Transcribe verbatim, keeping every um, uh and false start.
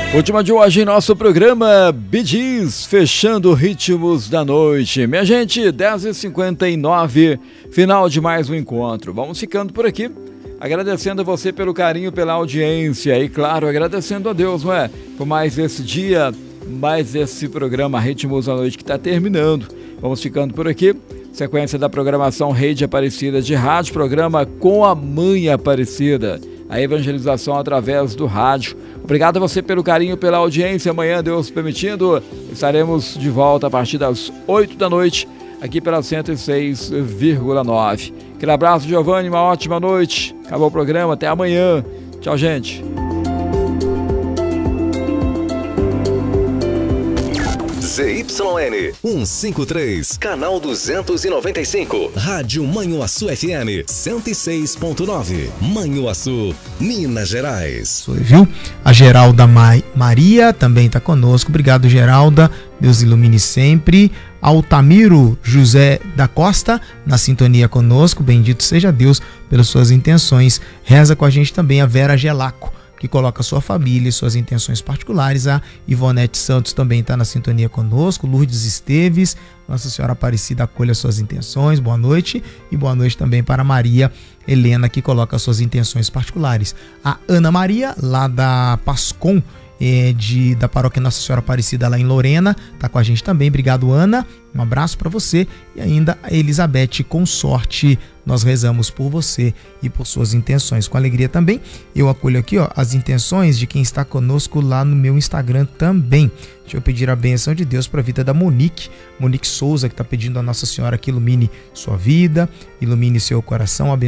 Última de hoje em nosso programa Bee Gees, fechando ritmos da noite. Minha gente, dez e cinquenta e nove, final de mais um encontro. Vamos ficando por aqui, agradecendo a você pelo carinho, pela audiência e, claro, agradecendo a Deus, não é? Por mais esse dia, mais esse programa Ritmos da Noite que está terminando. Vamos ficando por aqui. Sequência da programação Rede Aparecida de Rádio, programa Com a Mãe Aparecida. A evangelização através do rádio. Obrigado a você pelo carinho, pela audiência. Amanhã, Deus permitindo, estaremos de volta a partir das oito da noite, aqui pela cento e seis vírgula nove. Aquele abraço, Giovanni, uma ótima noite. Acabou o programa, até amanhã. Tchau, gente. Z Y N cento e cinquenta e três, canal duzentos e noventa e cinco, Rádio Manhuaçu F M cento e seis ponto nove, Manhuaçu, Minas Gerais. Viu? A Geralda Ma- Maria também está conosco. Obrigado, Geralda. Deus ilumine sempre. Altamiro José da Costa, na sintonia conosco. Bendito seja Deus pelas suas intenções. Reza com a gente também a Vera Gelaco, que coloca sua família e suas intenções particulares. A Ivonete Santos também está na sintonia conosco. Lourdes Esteves, Nossa Senhora Aparecida, acolha suas intenções. Boa noite. E boa noite também para Maria Helena, que coloca suas intenções particulares. A Ana Maria, lá da Pascom, é, de, da paróquia Nossa Senhora Aparecida, lá em Lorena, está com a gente também. Obrigado, Ana. Um abraço para você. E ainda a Elizabeth Consorte, nós rezamos por você e por suas intenções. Com alegria também, eu acolho aqui ó, as intenções de quem está conosco lá no meu Instagram também. Deixa eu pedir a bênção de Deus para a vida da Monique, Monique Souza, que está pedindo a Nossa Senhora que ilumine sua vida, ilumine seu coração,